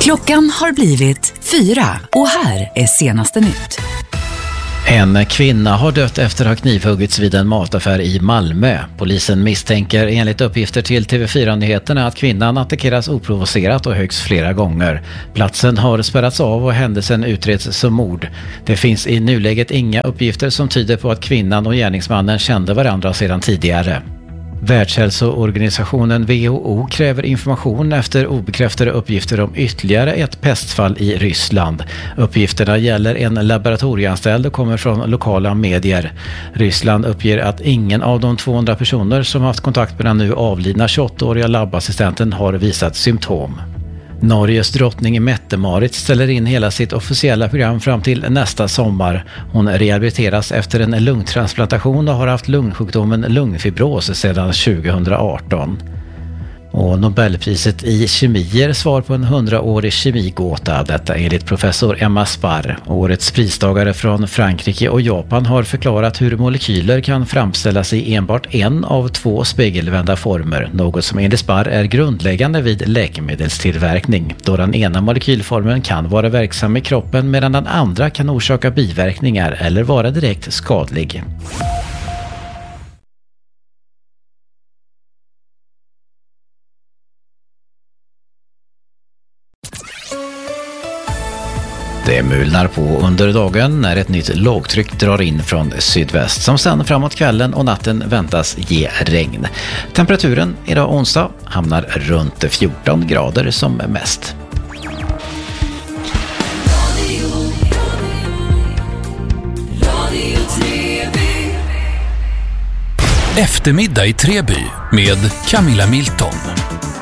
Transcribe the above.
Klockan har blivit 4 och här är senaste nytt. En kvinna har dött efter att ha knivhuggits vid en mataffär i Malmö. Polisen misstänker enligt uppgifter till TV4-nyheterna att kvinnan attackeras oprovocerat och högst flera gånger. Platsen har spärrats av och händelsen utreds som mord. Det finns i nuläget inga uppgifter som tyder på att kvinnan och gärningsmannen kände varandra sedan tidigare. Världshälsoorganisationen WHO kräver information efter obekräftade uppgifter om ytterligare ett pestfall i Ryssland. Uppgifterna gäller en laboratorieanställd och kommer från lokala medier. Ryssland uppger att ingen av de 200 personer som haft kontakt med den nu avlidna 28-åriga labbassistenten har visat symptom. Norges drottning Mette-Marit ställer in hela sitt officiella program fram till nästa sommar. Hon rehabiliteras efter en lungtransplantation och har haft lungsjukdomen lungfibros sedan 2018. Och Nobelpriset i kemi ger svar på en 100-årig kemigåta. Detta enligt professor Emma Sparre. Årets pristagare från Frankrike och Japan har förklarat hur molekyler kan framställas i enbart en av 2 spegelvända former. Något som enligt Sparre är grundläggande vid läkemedelstillverkning. Då den ena molekylformen kan vara verksam i kroppen medan den andra kan orsaka biverkningar eller vara direkt skadlig. Det mulnar på under dagen när ett nytt lågtryck drar in från sydväst som sen framåt kvällen och natten väntas ge regn. Temperaturen idag onsdag hamnar runt 14 grader som mest. Eftermiddag i Treby med Camilla Milton.